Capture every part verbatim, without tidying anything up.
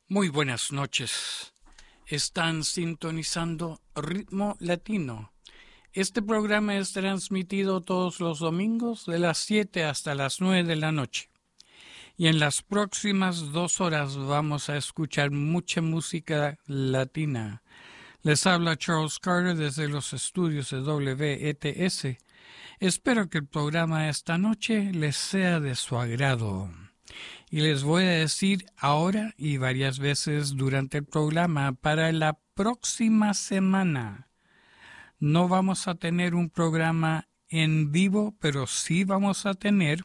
Muy buenas noches. Están sintonizando Ritmo Latino. Este programa es transmitido todos los domingos de las siete hasta las nueve de la noche. Y en las próximas dos horas vamos a escuchar mucha música latina. Les habla Charles Carter desde los estudios de W E T S. Espero que el programa esta noche les sea de su agrado. Y les voy a decir ahora y varias veces durante el programa, para la próxima semana no vamos a tener un programa en vivo, pero sí vamos a tener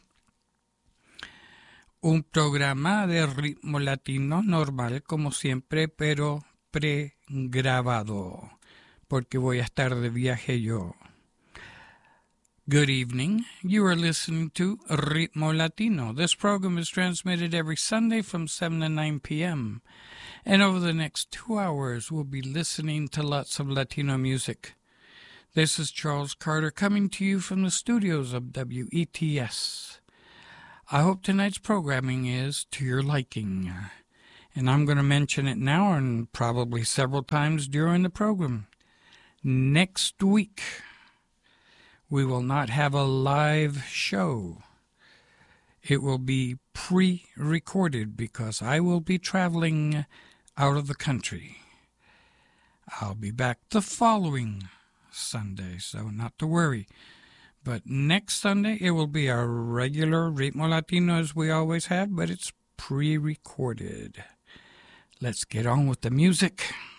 un programa de ritmo latino normal, como siempre, pero pregrabado, porque voy a estar de viaje yo. Good evening. You are listening to Ritmo Latino. This program is transmitted every Sunday from seven to nine p.m. And over the next two hours, we'll be listening to lots of Latino music. This is Charles Carter coming to you from the studios of W E T S. I hope tonight's programming is to your liking. And I'm going to mention it now and probably several times during the program. Next week, we will not have a live show. It will be pre-recorded because I will be traveling out of the country. I'll be back the following Sunday, so not to worry. But next Sunday, it will be our regular Ritmo Latino as we always have, but it's pre-recorded. Let's get on with the music.